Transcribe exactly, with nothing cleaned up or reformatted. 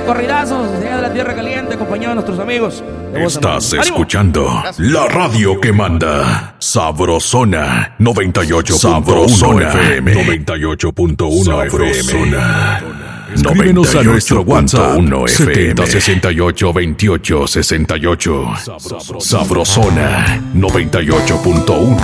corridazos de la tierra caliente, acompañado de nuestros amigos. Estás escuchando la radio que manda. Sabrosona noventa y ocho punto uno F M. noventa y ocho punto uno F M. Escríbenos a nuestro WhatsApp setenta sesenta y ocho veintiocho sesenta y ocho. Sabrosona noventa y ocho punto uno